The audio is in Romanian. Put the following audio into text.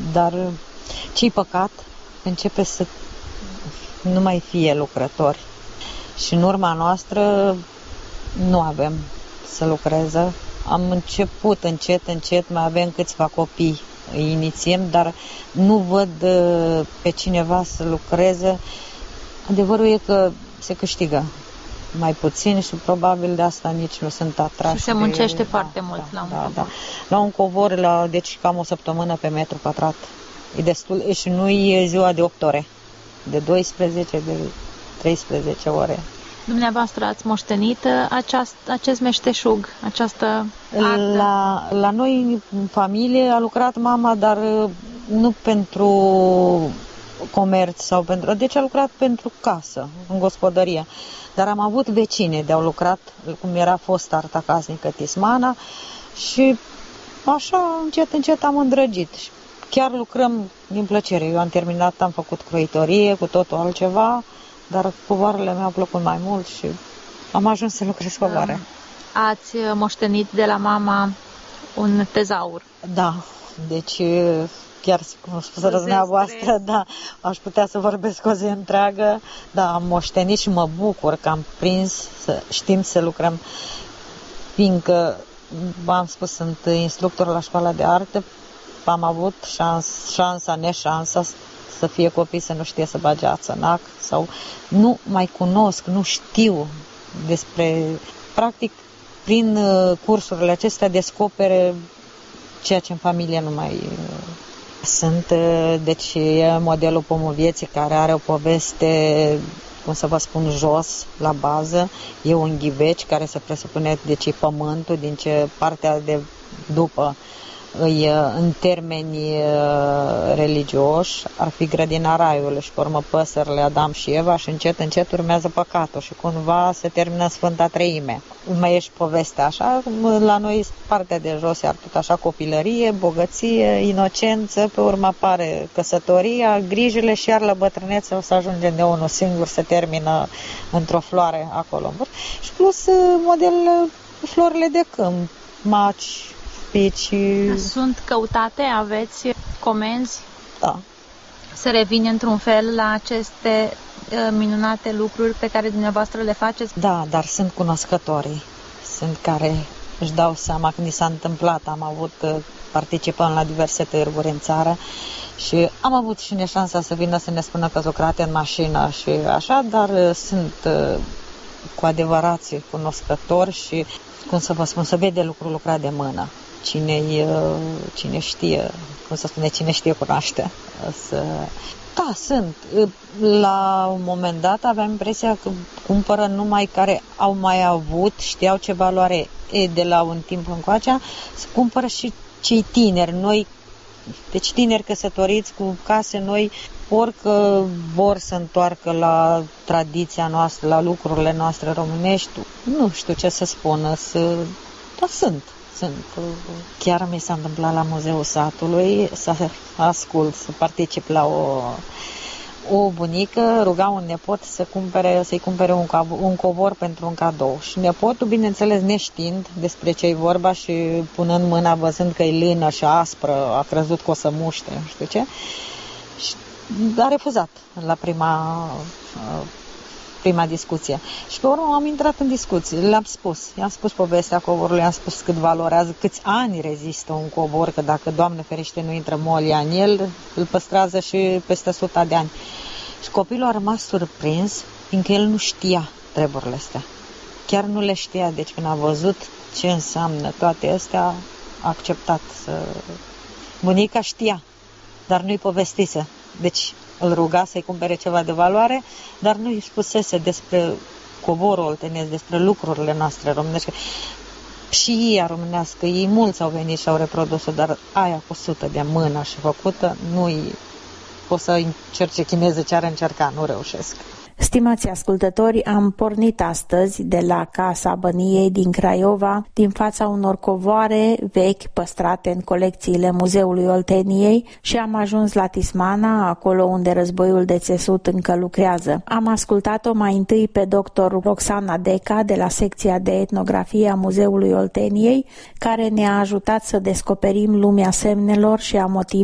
Dar ce-i păcat, începe să nu mai fie lucrători. Și în urma noastră nu avem să lucreze. Am început încet, mai avem câțiva copii, îi inițiem, dar nu văd pe cineva să lucreze. Adevărul e că se câștigă mai puțin și probabil de asta nici nu sunt atrași. Și se muncește foarte mult la un covor. Da. La un covor, deci cam o săptămână pe metru pătrat. E destul, și nu e ziua de 8 ore, de 12, de 13 ore. Dumneavoastră ați moștenit acest meșteșug, această artă? La noi în familie a lucrat mama, dar nu pentru comerț sau pentru... Deci a lucrat pentru casă, în gospodărie. Dar am avut vecine de-au lucrat, cum era fost arta casnică Tismana, și așa încet am îndrăgit. Chiar lucrăm din plăcere. Eu am terminat, am făcut croitorie, cu totul altceva, dar covoarele mi-au plăcut mai mult și am ajuns să lucrez covoare. Ați moștenit de la mama un tezaur. Da, deci chiar cum a spus dumneavoastră, da, aș putea să vorbesc o zi întreagă, da, am moștenit și mă bucur că am prins să știm să lucrăm, fiindcă, v-am spus, sunt instructor la școala de artă, am avut neșansa să fie copii să nu știe să bage ațănac sau nu mai cunosc, nu știu despre... Practic, prin cursurile acestea descopere ceea ce în familie nu mai... Sunt, deci, e modelul Pomul Vieții, care are o poveste, cum să vă spun, jos, la bază. E un ghiveci care se presupune, deci, pământul, din ce partea de după îi, în termeni religioși, ar fi grădina raiului și, pe urmă, păsările Adam și Eva și încet urmează păcatul și cumva se termină Sfânta Treime. Mai e și povestea așa, la noi partea de jos iar tot așa, copilărie, bogăție, inocență, pe urmă apare căsătoria, grijile și iar la bătrânețe o să ajungem de unul singur, se termină într-o floare acolo. Și plus modelele, florile de câmp, maci, pici. Sunt căutate? Aveți comenzi? Da. Se revine într-un fel la aceste minunate lucruri pe care dumneavoastră le faceți? Da, dar sunt cunoscătorii. Sunt care își dau seama când ni s-a întâmplat. Am avut, participăm la diverse târguri în țară și am avut și neșansa să vină să ne spună că lucrate în mașină și așa, dar sunt cu adevărat cunoscători și, cum să vă spun, să vede lucrul lucrat de mână. Cine știe, cum să spune, cine știe cunoaște. Da, sunt. La un moment dat aveam impresia că cumpără numai care au mai avut, știau ce valoare e de la un timp încoace, să cumpără și cei tineri, noi, deci tineri căsătoriți cu case noi, orică vor să întoarcă la tradiția noastră, la lucrurile noastre românești, nu știu ce să spună, dar sunt. Chiar mi s-a întâmplat la Muzeul Satului să ascult, să particip la o bunică, ruga un nepot să-i cumpere un covor pentru un cadou. Și nepotul, bineînțeles, neștiind despre ce-i vorba și punând mâna, văzând că e lână și aspră, a crezut că o să muște, nu știu ce, și a refuzat la prima discuție. Și pe urmă am intrat în discuție, i-am spus povestea covorului, i-am spus cât valorează, câți ani rezistă un covor, că dacă, Doamne ferește, nu intră molia în el, îl păstrează și peste 100 de ani. Și copilul a rămas surprins, fiindcă el nu știa treburile astea. Chiar nu le știa, deci când a văzut ce înseamnă toate astea, a acceptat să... Bunica știa, dar nu-i povestise. Deci îl ruga să-i cumpere ceva de valoare, dar nu-i spusese despre covorul oltenesc, despre lucrurile noastre românești. Și ea românească, ei mulți au venit și au reprodus-o, dar aia cu 100 de mână și făcută, nu-i pot să încerce chineză ce ar încerca, nu reușesc. Stimați ascultători, am pornit astăzi de la Casa Băniei din Craiova, din fața unor covoare vechi păstrate în colecțiile Muzeului Olteniei și am ajuns la Tismana, acolo unde războiul de țesut încă lucrează. Am ascultat-o mai întâi pe dr. Roxana Deca de la secția de etnografie a Muzeului Olteniei, care ne-a ajutat să descoperim lumea semnelor și a motivelor